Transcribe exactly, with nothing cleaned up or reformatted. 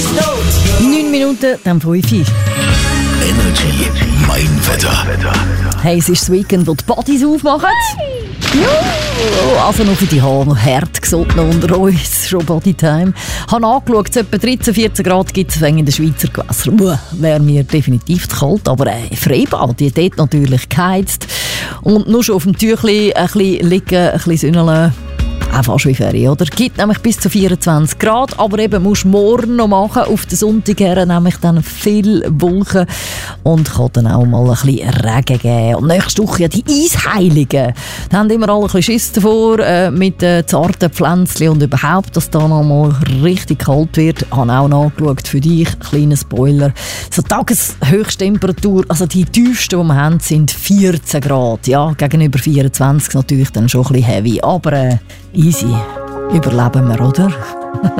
neun Minuten, dann fünf. Energy Mein Wetter. Hey, es ist das Weekend, wo die Bodies aufmachen. Ja, also noch für die Hartgesottenen unter uns, schon Bodytime. Ich habe angeschaut, es etwa dreizehn, vierzehn Grad gibt es in den Schweizer Gewässern. Wäre mir definitiv zu kalt, aber äh, Freibad, die dort natürlich geheizt. Und nur schon auf dem Tüchli ein bisschen liegen, ein bisschen sünneln. Auch fast wie Ferien, oder? Gibt nämlich bis zu vierundzwanzig Grad, aber eben musst du morgen noch machen, auf den Sonntag her, nämlich dann viel Wolken und kann dann auch mal ein bisschen Regen geben. Und nächste Woche ja die Eisheiligen. Da haben immer alle ein bisschen Schiss davor, äh, mit den zarten Pflänzchen und überhaupt, dass da noch mal richtig kalt wird. Ich habe auch nachgeschaut für dich, kleiner Spoiler. So Tageshöchsttemperatur, also die tiefsten, die wir haben, sind vierzehn Grad. Ja, gegenüber vierundzwanzig natürlich dann schon ein bisschen heavy, aber äh, easy. Überleben wir, oder?